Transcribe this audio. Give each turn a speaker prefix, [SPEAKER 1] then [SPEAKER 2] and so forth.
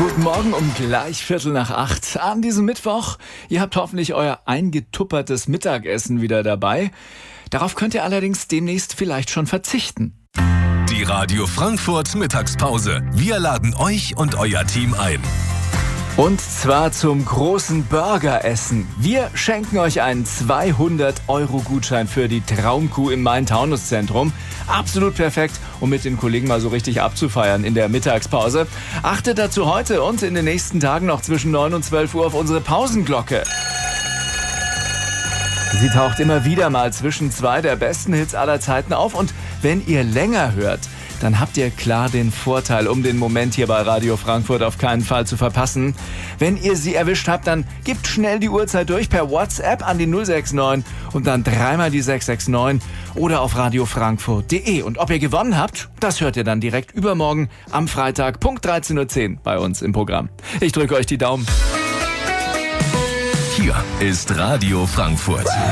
[SPEAKER 1] Guten Morgen um gleich 7:45 an diesem Mittwoch. Ihr habt hoffentlich euer eingetuppertes Mittagessen wieder dabei. Darauf könnt ihr allerdings demnächst vielleicht schon verzichten.
[SPEAKER 2] Die Radio Frankfurt Mittagspause. Wir laden euch und euer Team ein.
[SPEAKER 1] Und zwar zum großen Burgeressen. Wir schenken euch einen 200-Euro-Gutschein für die Traumkuh im Main-Taunus-Zentrum. Absolut perfekt, um mit den Kollegen mal so richtig abzufeiern in der Mittagspause. Achtet dazu heute und in den nächsten Tagen noch zwischen 9 und 12 Uhr auf unsere Pausenglocke. Sie taucht immer wieder mal zwischen zwei der besten Hits aller Zeiten auf. Und wenn ihr länger hört, dann habt ihr klar den Vorteil, um den Moment hier bei Radio Frankfurt auf keinen Fall zu verpassen. Wenn ihr sie erwischt habt, dann gebt schnell die Uhrzeit durch per WhatsApp an die 069 und dann dreimal die 669 oder auf radiofrankfurt.de. Und ob ihr gewonnen habt, das hört ihr dann direkt übermorgen am Freitag, Punkt 13:10 Uhr bei uns im Programm. Ich drücke euch die Daumen.
[SPEAKER 2] Hier ist Radio Frankfurt.